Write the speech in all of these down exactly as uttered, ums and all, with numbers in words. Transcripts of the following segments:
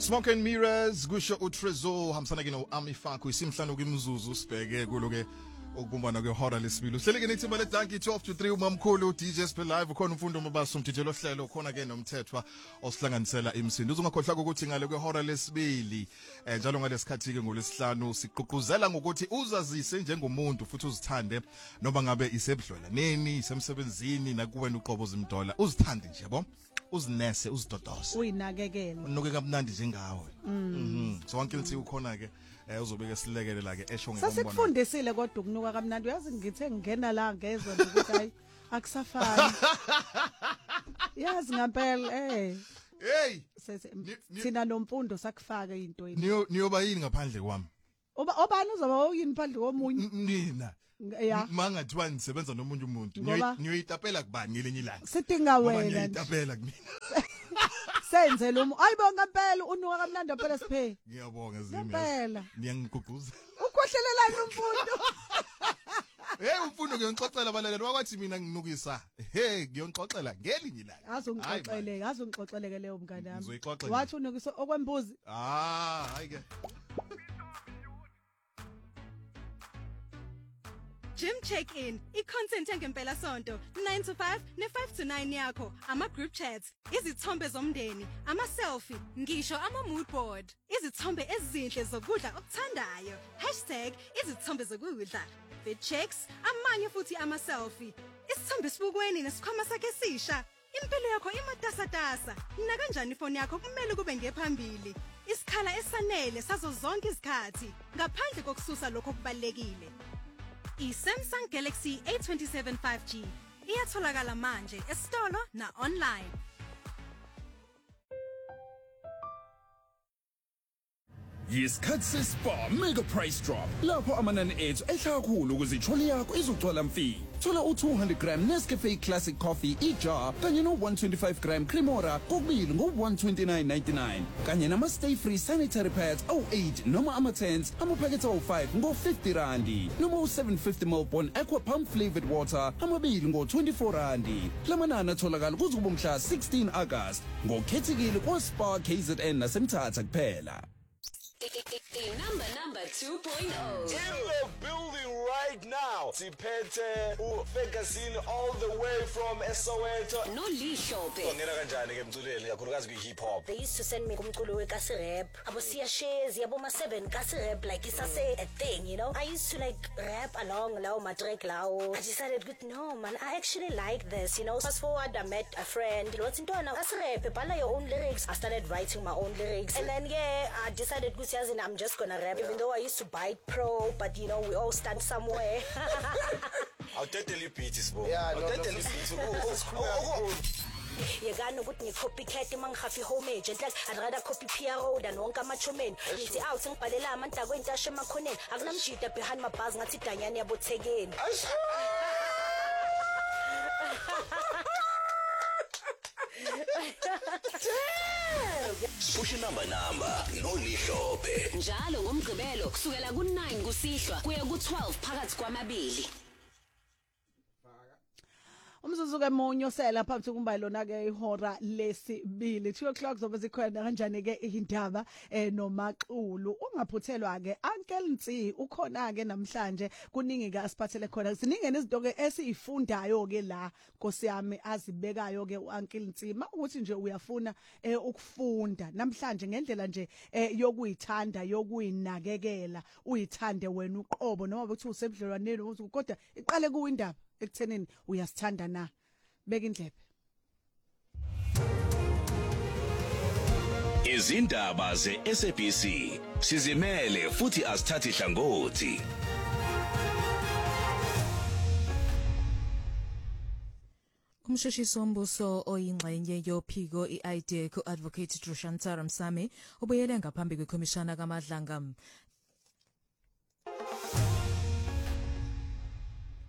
Smoke and Mirrors kusho uTrezo hamsana ke no Amifako isimhlanu kwimzuzu sibheke kulo ke ukubumbana kwehora lesibili uhlele ke nithi male danki twelve to three umamkhulu D J Spell live ukhona umfundo mabaso umthithelo hlelo khona ke nomthethwa osihlanganisela imsindo uzungakhohlwa ukuthi ngale kwehora lesibili eh njalo ngalesikhathi ke ngolesihlanu siqhuquzela ngokuthi uzazise njengomuntu futhi uzithande noma ngabe isebudlwela neni isemsebenzini nakuwena uqobo zimdola uzithande nje yabo uzinese uzidodose uyinakekele unuke kamnandi njengawe mhm so wonke lithi ukhona ke eh uzobeke silekele la ke esho ngikombona sasikufundisile kodwa ukunuka kamnandi uyazi ngithe ngena la ngezwe ukuthi hayi akusafani yazi ngempela eh hey thina nomfundo sakufaka into yini niyo niyoba yini ngaphandle kwami oba obani uzoba uyini phandle komunye mina ya mangathiwa nisebenza nomunye umuntu niyoyitapela kubani ngelinye ilanga sidinga wena niyoyitapela kumina senze lo ayibo ngempela unuka kamnandi phela siphe ngiyabonga zimi ngempela niyangiguquza ukhohlelelana umfundo hey umfundo ngiyonixoxela abalaleli wakwathi mina nginukisa hey ngiyonixoxela ngelinye ilanga azongixoxeleke azongixoxeleke leyo mngane wami wathi unukisa okwembuzi ah hayi ke Gym check-in, i-content engempela sonto, nine to five ne five to nine yakho, ama-group chats, izithombe zomndeni, ama-selfie, ngisho ama-mood board, izithombe ezinhle zokudla okuthandayo, hashtag izithombe zokudla, fit checks, amanye futhi ama-selfie, isithombe sibukweni nesikhwama sakhe esisha, impilo yakho imatasatasa, nakanjani ifoni yakho kumele kube ngephambili, isikhala esanele sazo zonke izikhathi, ngaphandle kokususa lokho kubalekile. I-Samsung Galaxy A twenty-seven five G iyatholakala manje esitolo na online. Yisikhathi sespa mega price drop lapho amanani ethu ehla kakhulu ukuze itroli yakho izogcwala mfi. Thola u two hundred gram Nescafe Classic Coffee ijar kanye no one twenty-five gram Cremora kokubili ngo one twenty-nine ninety-nine kanye nama stay free sanitary pads oh eight noma ama tens amaphakethe oh five ngo fifty randi noma u seven fifty milliliters Bon Aqua Pump flavored water amabili ngo twenty-four randi. Lamanani atholakala kuzoba mhla sixteen August ngokhethekile kwa Spa K Z N nasemthatha kuphela. Number number two point oh. In the building right now. Siphethe uFerguson all the way from Soweto. No Lishope. Ngena kanjani ke mculeli kakhulukazi ku hip hop. They used to send me kumculo wekasi rap. Abo siya shares yabo ma seven kasi rap like it's a, a thing, you know. I used to like rap along lawo ma track lawo. I decided good no man, I actually like this, you know. Fast forward I met a friend. What's into na kasi rap, bala your own lyrics. I started writing my own lyrics. And then yeah, I decided good and I'm just gonna rap even though I used to bite pro, but you know we all start somewhere. I'll tell you beats bro. Yeah, I'll no, tell no, you beats. Yekana ukuthi ngicopycat mangihafi homage and like I'd rather copy P R O than wonke amachumen. Ngithi out ngibhalela amanta kwentashe emakhoneni akunamjida behind my bars ngathi danyane yabothekeni. Push number number no Lishope. Njalo ngomgqibelo kusukela ku nine kusihlwa kuya ku twelve phakathi kwamabili. Umzuzu ke monyo sela phakathi kumba lona ke ihora lesibili two o'clock zobe zikhona kanjani ke indaba eh noMaqulu ungaphuthelwa ke Uncle Ntsi ukhona ke namhlanje kuningi ke asiphathele khona siningi nezinto ke esiyifundayo ke la Nkosi yami azibekayo ke uUncle Ntsi makuthi nje uyafuna eh ukufunda namhlanje ngendlela nje eh yokuyithanda yokuyinakekela uyithande wena uqobo noma bethi usebudlelwaneni ukuthi kodwa iqale kuwindaba ekuthenini uyasithanda na beka indlebe izindaba ze-S A B C sizimele futhi asithathi hlangothi. Umshoshiso wombuso oyingxenye yophiko i-I D E C u-Advocate Drushantsha Ramsame ubuyele ngaphambi kwekhomishana kaMadlanga.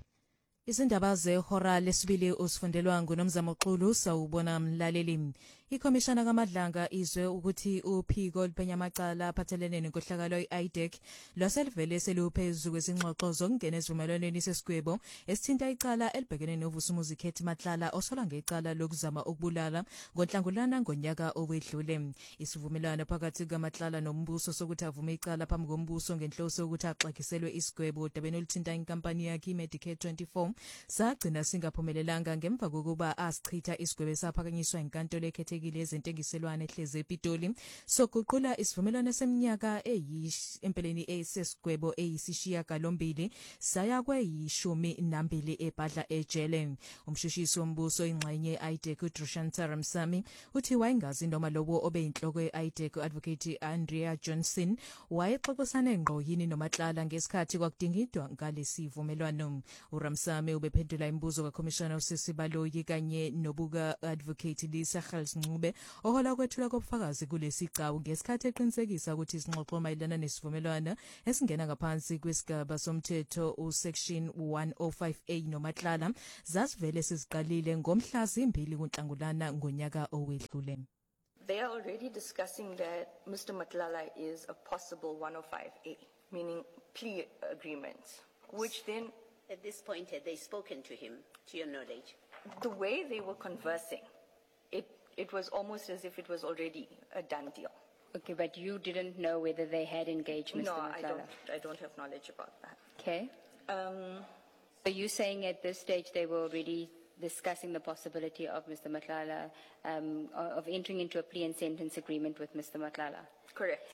Izindaba zehora lesibili usifundelwa nguNomzamo Xulu sawubona mlaleli. Ikomishana kaMadlanga izwe ukuthi uphiko olubhenya amacala aphathelene nenkohlakalo i-I D E C lwaselivele seluphezulu kwezingxoxo zokungena esivumelwaneni sesigwebo esithinta icala elibhekene noVusumuzi Khethi Matlala osola ngecala lokuzama ukubulala ngoNhlangulana ngonyaka owedlule. Isivumelwano phakathi kaMatlala nombuso sokuthi avume icala phambi kombuso ngenhloso ukuthi axagiselwe isigwebo dabeni oluthinta inkampani yakhe iMedicare twenty-four sagcina singaphumelelanga ngemva kokuba asichitha isigwebo saphakanyiswa inkantolo ekhethekile ezentengiselwane ehleze ePitoli sokuqula isivumelwano seminyaka eyish empeleni esesigwebo eyisishiya galombili saya kweyishumi nambili ebhadla ejele. Umshushisi wombuso ingxenye I D E C uDrushanta Ramsamy uthi wayengazi noma lowo obeyinhloko ye-I D E C uadvocate Andrea Johnson wayexoxisana ngqo yini noMatlala ngesikhathi kwakudingidwa ngalesi vumelwano. uRamsamy ubephendula imibuzo kaCommissioner uSisi Baloyi kanye nobuka advocate Lisa Ncube ohola kwethula kobufakazi kulesi cawu ngesikhathi eqinisekisa ukuthi izingxoxo mayelana nesivumelwano esingena ngaphansi kwesigaba somthetho usection one oh five A noMatlala zasivele siziqalile ngomhla zimbili kuNhlangulana ngonyaka owedlule. They are already discussing that Mister Matlala is a possible one oh five A, meaning plea agreements, which then... At this point, had they spoken to him, to your knowledge? The way they were conversing, it, it was almost as if it was already a done deal. Okay, but you didn't know whether they had engaged Mister No, Matlala? I don't, I don't have knowledge about that. Okay. Um, so you're saying at this stage they were already discussing the possibility of Mister Matlala, um, of entering into a plea and sentence agreement with Mister Matlala? Correct.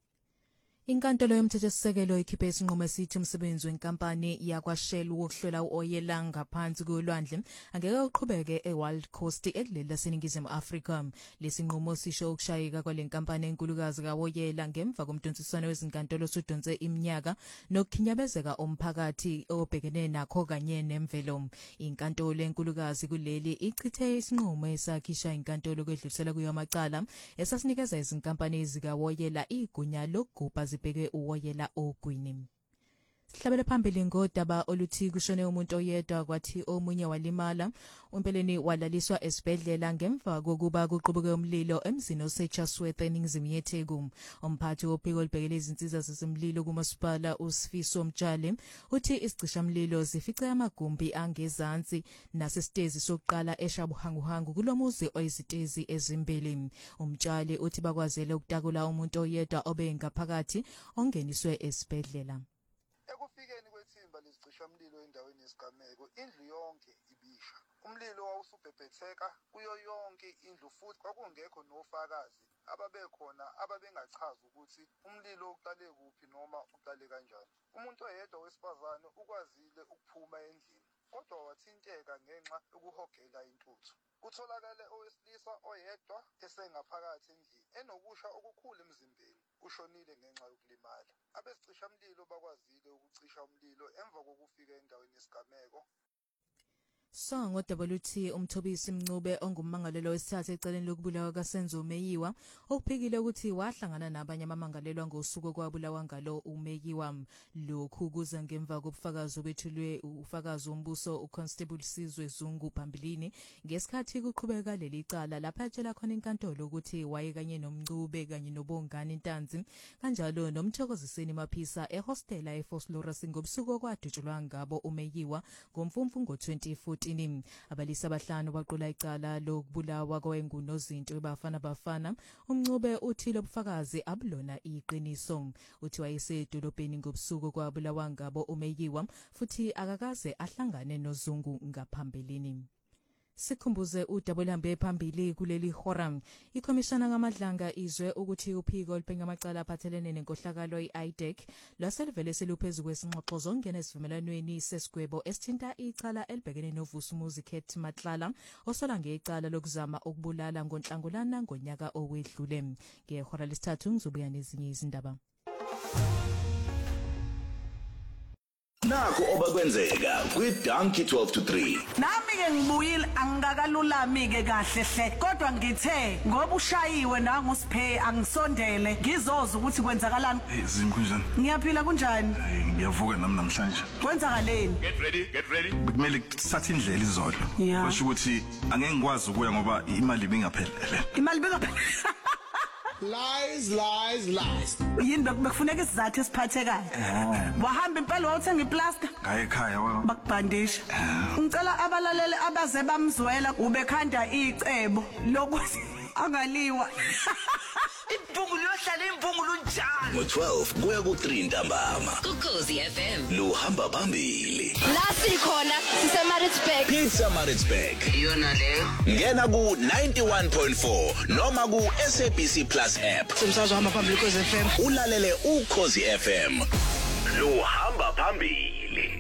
Inkantolo yomthethosisekelo ikhiphe isinqumo esithi umsebenzi wenkampani yakwaShell wokuhlola uoyela ngaphansi kolwandle angeke uqhubeke eWild Coast ekuleli laseNingizimu Afrika. Lesinqumo sisho ukushayeka kwalenkampani enkulukazi kawoyela ngemva komdonsiswano wezinkantolo sudonse iminyaka nokukhinyabezeka omphakathi obhekene nakho kanye nemvelo. Inkantolo enkulukazi kuleli ichithe isinqumo esakhisha inkantolo kwedlulisela kuyo amacala esasinikeza izinkampani zikawoyela igunya lokugubha zibheke uwoyela ogwini. Sihlabele phambili ngodaba oluthi kushone umuntu oyedwa kwathi omunye walimala umpeleni walaliswa esibhedlela ngemva kokuba kuqubuke umlilo emzini oseChasworth eNingizimu yeTheku. Umphathi wophiko olubhekele izinsiza zezemlilo kumasipala uSifiso Mtshali uthi isicishamlilo zifice amagumbi angezansi nasesitezi sokuqala eshabuhanguhangu kulomuzi oyizitezi ezimbili. Umtshali uthi bakwazele ukutakula umuntu oyedwa obengaphakathi ongeniswe esibhedlela. Ekufikeni kwethimba lezicishamlilo endaweni yesigameko, indlu yonke ibisha. Umlilo wawusubhebhetheka kuyo yonke indlu futhi kwakungekho nofakazi ababekhona ababengachaza ukuthi umlilo uqale kuphi noma uqale kanjani. Umuntu oyedwa wesifazane ukwazile ukuphuma endlini, kodwa wathinteka ngenxa yokuhogela intuthu. Kutholakale owesilisa oyedwa esengaphakathi endlini enokusha okukhulu emzimbeni, ushonile ngenxa yokulimala. Abesicishamlilo bakwazile ukucisha umlilo emva kokufika endaweni yesigameko. So ngodaba T umthobisi Mncube ongummangalelwa wesithathu eceleni lokubulawa kaSenzo Meyiwa okuphikile ukuthi wahlangana nabanye abamangalelwa ngosuku kwabulawa ngalo uMeyiwa. Lokhu kuza ngemva kobufakazi obethulwe ufakazi wombuso uConstable Sizwe Zungu phambilini ngesikhathi kuqhubeka leli cala lapha etshela khona inkantolo ukuthi waye kanye noMncube kanye noBongani Intanzi kanjalo nomthokoziseni Maphisa ehostela eForslorus ngobusuku kwadutshulwa ngabo uMeyiwa ngomfumfu ngo twenty fourteen. Abalisa abahlanu baqula icala lokubulawa kwengunozinto ebafana bafana. uMncube uthi lobufakazi abulona iqiniso. Uthi wayesedolobheni ngobusuku kwabulawa ngabo uMeyiwa futhi akakaze ahlangane noZungu ngaphambilini. Sikhumbuze udaba oluhambe phambili kuleli hora. Ikomishana kaMadlanga izwe ukuthi uphiko olubheka amacala aphathelene nenkohlakalo i-I D E C lwaselivele seluphezulu kwesingxoxo zongena esivumelwaneni sesigwebo esithinta icala elibhekene noVusumuzi Khethi Matlala osola ngecala lokuzama ukubulala ngoNhlangulana ngonyaka owedlule. Ngehora lesithathu ngizobuya nezinye izindaba. Nakho obakwenzeka kwi-Donkey twelve to three. Nami ke ngibuyile angikakalulami ke kahle hle kodwa ngithe ngoba ushayiwe nangusiphe angisondele ngizoza ukuthi kwenzakalani. Izimkhunjana. Ngiyaphila kunjani? Ngiyavuka nami namhlanje. Kwenzakaleni? Get ready, get ready. Kumele kuthathe indlela izolo. Yeah. Basho ukuthi angeke ngikwazi ukuya ngoba imali bengaphelele. Imali bengaphelele. Lies, lies, lies. Yini bekufuneka isizathu esiphathekayo. Wahamba impela wawuthenga iplaster? Ngaye ekhaya wa. Bakubhandisha. Ngicela abalaleli abaze bamzwela ubekhanda icebo lokuthi angaliwa. Impungu liyohlala impungu lunjani? ngo-twelve kuya ku-three ntambama. Ukhozi F M. Luhamba phambili. La sikhona sise-Maritzburg. Pizza Maritzburg. Iyona leyo. Ngena ku ninety-one point four noma ku S A B C Plus app. Simsazwa hamba phambili Ukhozi F M. Ulalele Ukhozi F M. Luhamba phambili.